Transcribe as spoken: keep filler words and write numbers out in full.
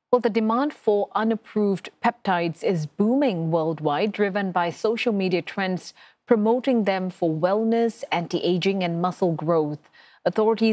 Well, the demand for unapproved peptides is booming worldwide, driven by social media trends promoting them for wellness, anti-aging, and muscle growth. Authorities